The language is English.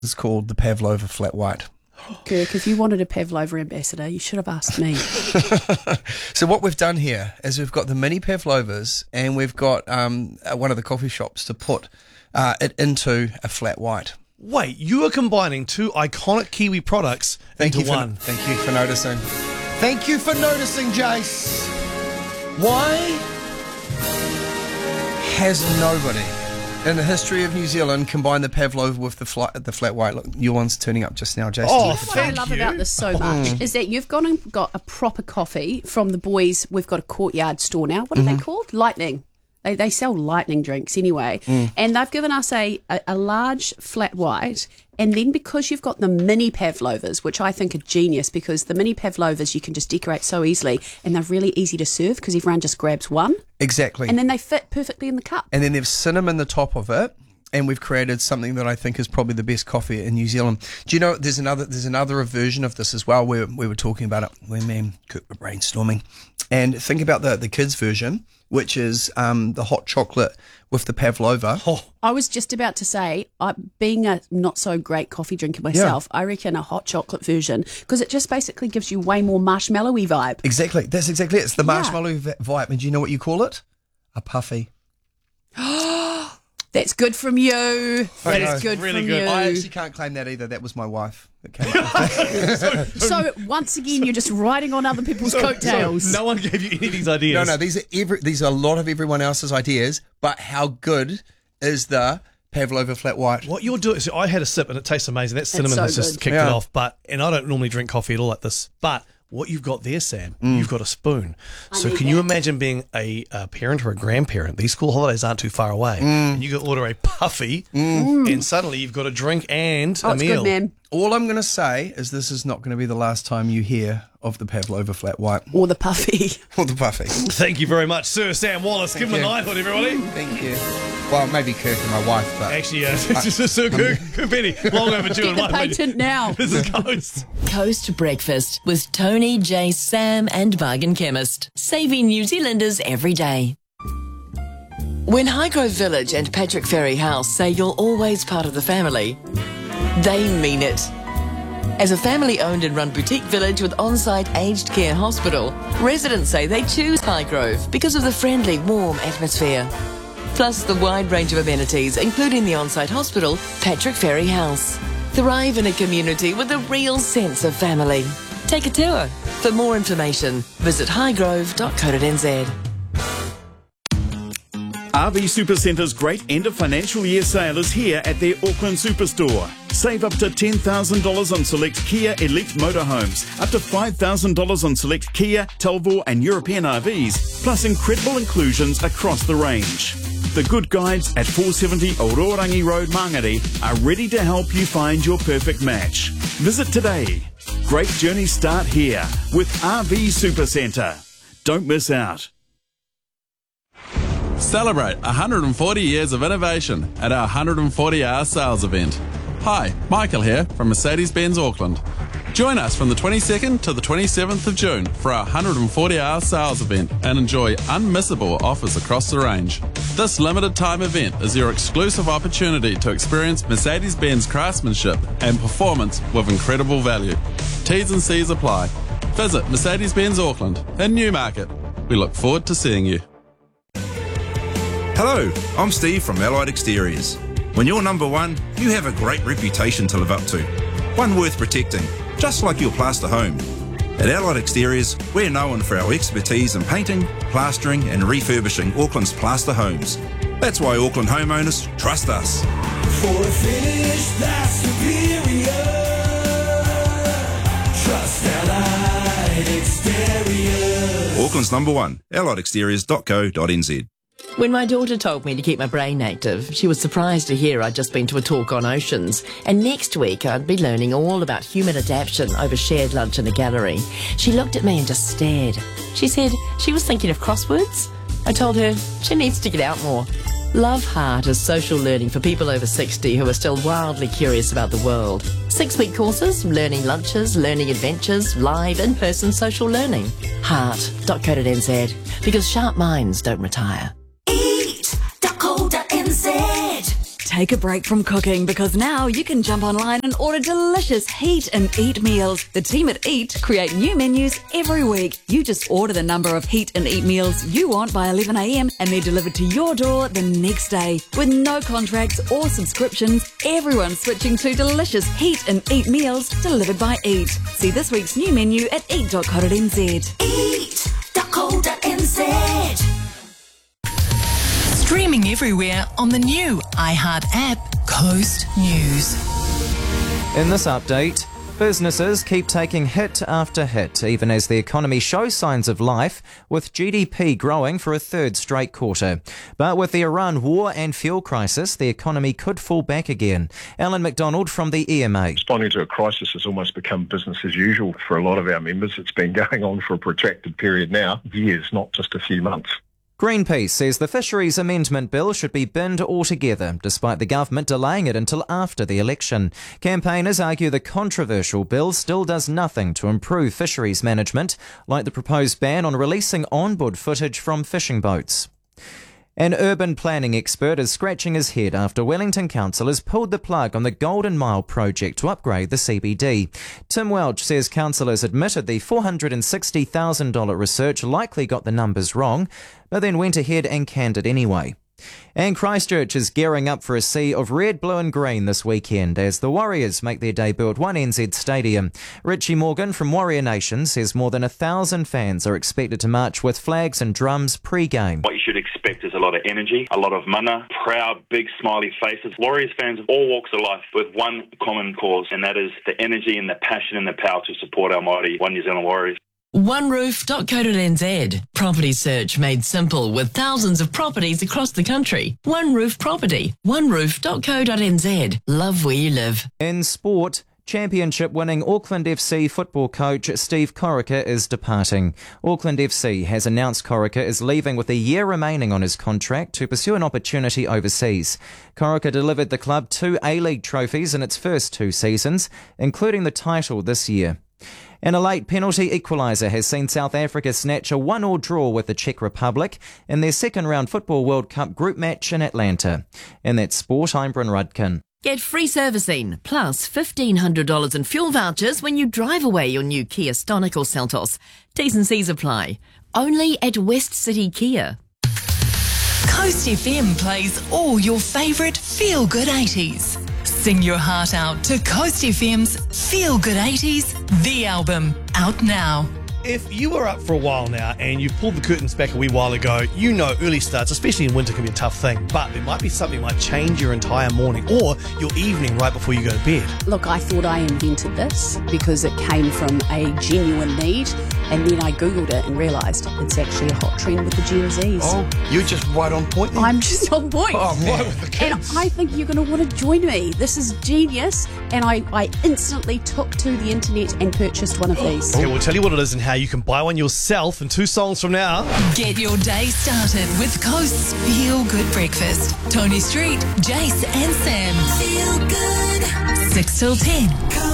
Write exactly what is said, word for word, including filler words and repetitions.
is called the Pavlova Flat White. Kirk, if you wanted a Pavlova ambassador, you should have asked me. So what we've done here is we've got the mini Pavlovas, and we've got um, one of the coffee shops to put uh, it into a flat white. Wait, you are combining two iconic Kiwi products Thank into you for, one. Thank you for noticing. Thank you for noticing, Jace. Why has nobody in the history of New Zealand combined the Pavlova with the flat, the flat white? Look, your one's turning up just now, Jace. Oh, What I Thank love you. about this so much is that you've gone and got a proper coffee from the boys. We've got a Courtyard store now. What are they called? Lightning. They they sell Lightning drinks anyway. And they've given us a, a, a large flat white. And then because you've got the mini Pavlovas, which I think are genius, because the mini Pavlovas you can just decorate so easily, and they're really easy to serve because everyone just grabs one. Exactly. And then they fit perfectly in the cup. And then there's cinnamon the top of it, and we've created something that I think is probably the best coffee in New Zealand. Do you know there's another there's another version of this as well, where we were talking about it when me and Kirk were brainstorming. And think about the the kids version, which is um, the hot chocolate with the Pavlova. Oh, I was just about to say, I, being a not so great coffee drinker myself, I reckon a hot chocolate version, because it just basically gives you way more marshmallowy vibe. Exactly. That's exactly it. It's the Yeah. marshmallow v- vibe. And do you know what you call it? A puffy. That's good from you. That That's is good really from good. you. I actually can't claim that either. That was my wife that came up with that. So once again, you're just riding on other people's coattails. no one gave you any of these ideas. No, no, these are every, these are a lot of everyone else's ideas, but how good is the Pavlova Flat White? What you're doing, so I had a sip and it tastes amazing. That cinnamon so has just good. kicked Yeah. it off. But and I don't normally drink coffee at all like this. But what you've got there, Sam, you've got a spoon. So need can you that. imagine being a, a parent or a grandparent? These school holidays aren't too far away, and you can order a puffy, and suddenly you've got a drink and Oh, a it's meal. good, man. All I'm going to say is this is not going to be the last time you hear of the Pavlova Flat White Or the puffy. or the puffy. Thank you very much, Sir Sam Wallace. Give him a you. knighthood, everybody. Thank you. Well, maybe Kirk and my wife, but Actually, yeah, Sir Kirk, Kirk Benny, long overdue. Get in the my opinion. patent now. This is Coast. Coast Breakfast with Tony, Jay, Sam and Bargain Chemist. Saving New Zealanders every day. When Highgrove Village and Patrick Ferry House say you're always part of the family, they mean it. As a family-owned and run boutique village with on-site aged care hospital, residents say they choose Highgrove because of the friendly, warm atmosphere. Plus the wide range of amenities, including the on-site hospital, Patrick Ferry House. Thrive in a community with a real sense of family. Take a tour. For more information, visit highgrove dot co dot n z. R V Supercenter's great end of financial year sale is here at their Auckland Superstore. Save up to ten thousand dollars on select Kia Elite motorhomes, up to five thousand dollars on select Kia, Talbot and European R Vs, plus incredible inclusions across the range. The Good Guides at four seventy Ororangi Road, Mangere are ready to help you find your perfect match. Visit today. Great journeys start here with R V Supercenter. Don't miss out. Celebrate one hundred forty years of innovation at our one hundred forty hour sales event. Hi, Michael here from Mercedes-Benz Auckland. Join us from the twenty-second to the twenty-seventh of June for our one hundred forty hour sales event and enjoy unmissable offers across the range. This limited time event is your exclusive opportunity to experience Mercedes-Benz craftsmanship and performance with incredible value. T's and C's apply. Visit Mercedes-Benz Auckland in Newmarket. We look forward to seeing you. Hello, I'm Steve from Allied Exteriors. When you're number one, you have a great reputation to live up to. One worth protecting, just like your plaster home. At Allied Exteriors, we're known for our expertise in painting, plastering and refurbishing Auckland's plaster homes. That's why Auckland homeowners trust us. For a finish that's superior, trust Allied Exteriors. Auckland's number one, allied exteriors dot co dot n z. When my daughter told me to keep my brain active, she was surprised to hear I'd just been to a talk on oceans. And next week I'd be learning all about human adaptation over shared lunch in a gallery. She looked at me and just stared. She said she was thinking of crosswords. I told her she needs to get out more. Love Heart is social learning for people over sixty who are still wildly curious about the world. Six-week courses, learning lunches, learning adventures, live in-person social learning. heart dot co dot n z, because sharp minds don't retire. Take a break from cooking because now you can jump online and order delicious Heat and Eat meals. The team at Eat create new menus every week. You just order the number of Heat and Eat meals you want by eleven a m and they're delivered to your door the next day. With no contracts or subscriptions, everyone's switching to delicious Heat and Eat meals delivered by Eat. See this week's new menu at eat dot co dot n z. eat dot co dot n z. Streaming everywhere on the new iHeart app, Coast News. In this update, businesses keep taking hit after hit, even as the economy shows signs of life, with G D P growing for a third straight quarter. But with the Iran war and fuel crisis, the economy could fall back again. Alan McDonald from the E M A. Responding to a crisis has almost become business as usual for a lot of our members. It's been going on for a protracted period now, years, not just a few months. Greenpeace says the Fisheries Amendment Bill should be binned altogether, despite the government delaying it until after the election. Campaigners argue the controversial bill still does nothing to improve fisheries management, like the proposed ban on releasing onboard footage from fishing boats. An urban planning expert is scratching his head after Wellington Council has pulled the plug on the Golden Mile project to upgrade the C B D. Tim Welch says councillors admitted the four hundred sixty thousand dollars research likely got the numbers wrong, but then went ahead and canned it anyway. And Christchurch is gearing up for a sea of red, blue and green this weekend as the Warriors make their debut at one N Z Stadium. Richie Morgan from Warrior Nation says more than a thousand fans are expected to march with flags and drums pre-game. What you should expect is a lot of energy, a lot of mana, proud, big, smiley faces. Warriors fans of all walks of life with one common cause, and that is the energy and the passion and the power to support our mighty One New Zealand Warriors. one roof dot co dot n z. Property search made simple with thousands of properties across the country. One Roof Property. one roof dot co dot n z. Love where you live. In sport, championship-winning Auckland F C football coach Steve Corica is departing. Auckland F C has announced Corica is leaving with a year remaining on his contract to pursue an opportunity overseas. Corica delivered the club two A-League trophies in its first two seasons, including the title this year. And a late penalty equaliser has seen South Africa snatch a one-all draw with the Czech Republic in their second-round Football World Cup group match in Atlanta. In that sport, I'm Bryn Rudkin. Get free servicing, plus fifteen hundred dollars in fuel vouchers when you drive away your new Kia Stonic or Seltos. T's and C's apply. Only at West City Kia. Coast F M plays all your favourite feel-good eighties. Sing your heart out to Coast F M's Feel Good eighties, the album, out now. If you were up for a while now and you pulled the curtains back a wee while ago, you know early starts, especially in winter, can be a tough thing. But there might be something that might change your entire morning or your evening right before you go to bed. Look, I thought I invented this because it came from a genuine need, and then I Googled it and realised it's actually a hot trend with the Gen Zs. Oh, you're just right on point then? I'm just on point. Oh, right with the kids. And I think you're going to want to join me. This is genius. And I, I instantly took to the internet and purchased one of these. Okay, we'll tell you what it is and how you can buy one yourself in two songs from now. Get your day started with Coast's Feel Good Breakfast. Tony Street, Jace and Sam. Feel good. six till ten.